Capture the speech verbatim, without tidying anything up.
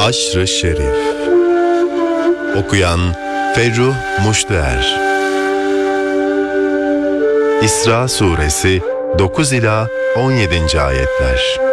Aşr-ı Şerif. Okuyan Ferruh Muştuer. İsra Suresi dokuz ila on yedinci ayetler.